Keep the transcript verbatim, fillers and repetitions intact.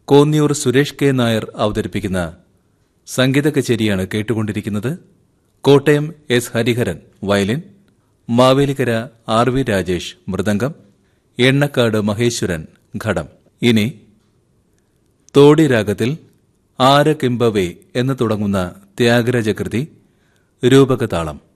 Konniyoor Suresh K Nair അവതരിപ്പിക്കുന്ന സംഗീത കച്ചേരിയാണ് കേട്ടുകൊണ്ടിരിക്കുന്നത്. Kottayam S Hariharan violin, Mavelikkara R V Rajesh mridangam, Ennakkad Maheshwaran ഘടം. ഇനി തോടി രാഗത്തിൽ ആര കിംബവേ എന്ന് തുടങ്ങുന്ന ത്യാഗരാജകൃതി രൂപകതാളം.